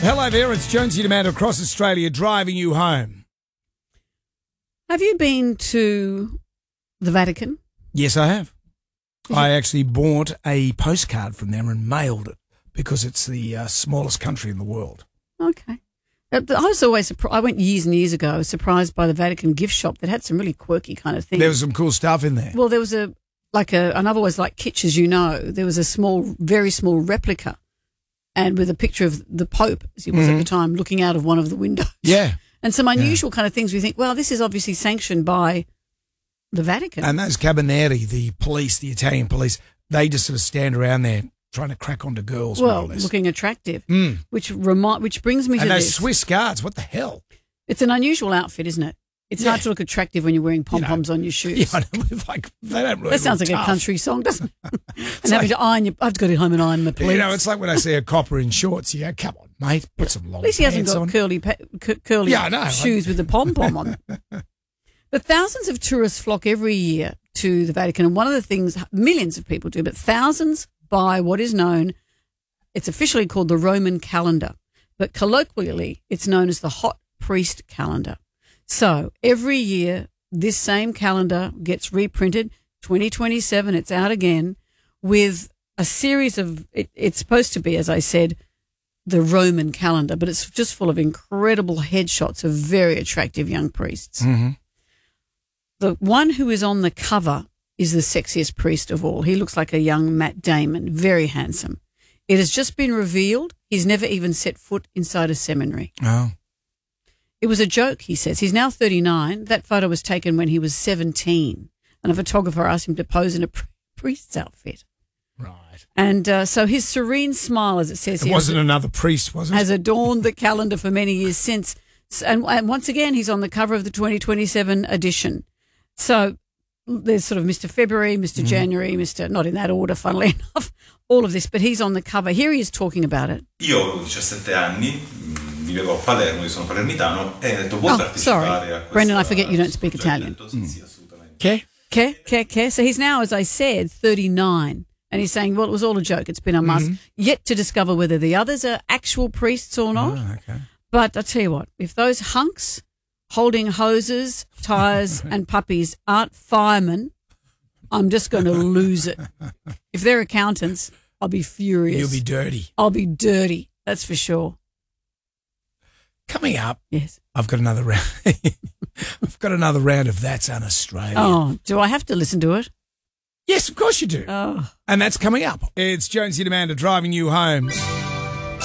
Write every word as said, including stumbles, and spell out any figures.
Hello there, it's Jonesy and Amanda across Australia driving you home. Have you been to the Vatican? Yes, I have. Did I you- actually bought a postcard from there and mailed it because it's the uh, smallest country in the world. Okay. Uh, but I was always surprised. I went years and years ago. I was surprised by the Vatican gift shop that had some really quirky kind of things. There was some cool stuff in there. Well, there was a like a, and I've always liked kitsch, as you know. There was a small, very small replica, and with a picture of the Pope, as he was Mhm. at the time, looking out of one of the windows. Yeah. And some unusual kind of things. We think, well, this is obviously sanctioned by the Vatican. And those Carabinieri, the police, the Italian police, they just sort of stand around there trying to crack onto girls. more well, or less. looking attractive, Mm. which remi- which brings me And to those this. Swiss guards, what the hell? It's an unusual outfit, isn't it? It's Yeah. hard to look attractive when you're wearing pom poms on your shoes. Yeah, I know, like, they don't really That sounds look like tough. a country song, doesn't it? and having to iron your, I've got to go home and iron my pleats. You know, it's like when I see a copper in shorts, you go, come on, mate, put some long At least he hasn't pants got on. curly pa- cu- curly Yeah, I know. shoes with the pom pom on them. But thousands of tourists flock every year to the Vatican, and one of the things millions of people do, but thousands buy what is known. It's officially called the Roman calendar, but colloquially, it's known as the Hot Priest calendar. So every year, this same calendar gets reprinted. twenty twenty-seven, it's out again with a series of. It, it's supposed to be, as I said, the Roman calendar, but it's just full of incredible headshots of very attractive young priests. Mm-hmm. The one who is on the cover is the sexiest priest of all. He looks like a young Matt Damon, very handsome. It has just been revealed he's never even set foot inside a seminary. Oh. It was a joke, he says. He's now thirty-nine. That photo was taken when he was seventeen, and a photographer asked him to pose in a pri- priest's outfit. Right. And uh, so his serene smile, as it says It here, wasn't another priest, was it? has adorned the calendar for many years since. And, and once again, he's on the cover of the twenty twenty-seven edition. So there's sort of Mister February, Mister Mm. January, Mister not in that order, funnily enough, all of this, but he's on the cover. Here he is talking about it. Io avevo diciassette anni, mh, vivevo a Palermo, io sono palermitano e ho detto vuoi Oh, partecipare sorry. a questo Brendan, I forget you don't speak Italian. Sì, sì, assolutamente. Okay. Care, care, care. So he's now, as I said, thirty-nine. And he's saying, well, it was all a joke. It's been a mask. Yet to discover whether the others are actual priests or not. Oh, okay. But I tell you what, if those hunks holding hoses, tyres and puppies aren't firemen, I'm just going to lose it. If they're accountants, I'll be furious. You'll be dirty. I'll be dirty. That's for sure. Coming up, Yes. I've got another round. I've got another round of That's Un-Australian. Oh, do I have to listen to it? Yes, of course you do. Oh. And that's coming up. It's Jonesy and Amanda driving you home.